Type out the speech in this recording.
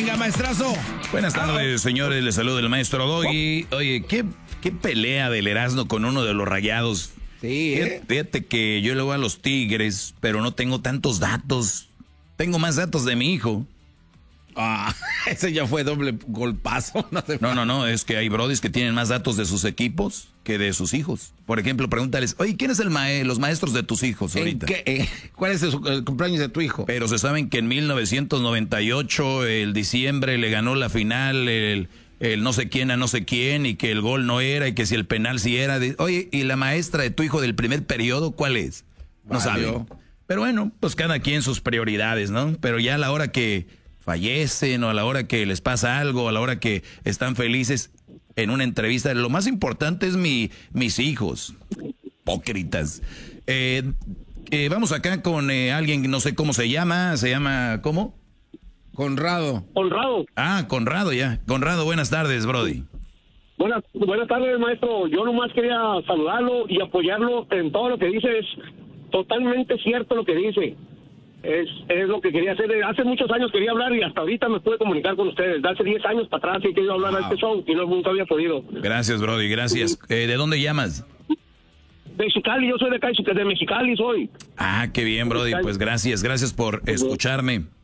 Venga, maestrazo. Buenas tardes, señores. Les saluda el maestro Doggy. Oye, ¿qué pelea del Erasmo con uno de los Rayados? Sí, Fíjate que yo le voy a los Tigres, pero no tengo tantos datos. Tengo más datos de mi hijo. Ese ya fue doble golpazo. No, es que hay brodis que tienen más datos de sus equipos que de sus hijos. Por ejemplo, pregúntales, oye, ¿quién es los maestros de tus hijos ahorita? ¿Cuál es el cumpleaños de tu hijo? Pero se saben que en 1998, el diciembre, le ganó la final el no sé quién a no sé quién, y que el gol no era, y que si el penal sí era. Oye, ¿y la maestra de tu hijo del primer periodo cuál es? No saben. Pero bueno, pues cada quien sus prioridades, ¿no? Pero ya a la hora que fallecen, o a la hora que les pasa algo, a la hora que están felices en una entrevista, lo más importante es mis hijos. Hipócritas. Vamos acá con alguien, no sé cómo se llama, ¿cómo? Conrado. Conrado, ya. Conrado, buenas tardes, Brody. Buenas tardes, maestro. Yo nomás quería saludarlo y apoyarlo en todo lo que dice. Es totalmente cierto lo que dice. Es lo que quería hacer. Hace muchos años quería hablar y hasta ahorita me pude comunicar con ustedes. De hace 10 años para atrás he querido hablar a este show y nunca había podido. Gracias, Brody, gracias. ¿De dónde llamas? De Mexicali, yo soy de Mexicali soy. Qué bien, Brody. Pues gracias por escucharme.